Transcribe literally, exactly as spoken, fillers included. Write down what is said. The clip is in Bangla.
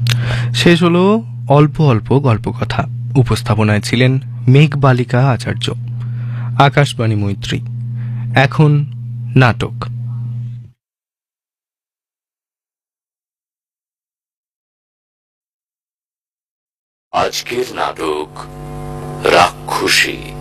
শেষ হলো অল্প অল্প গল্পকথা। উপস্থাপনায় ছিলেন মেঘবালিকা আচার্য, আকাশবাণী মৈত্রী। এখন নাটক। আজকের নাটক রাক্ষসী।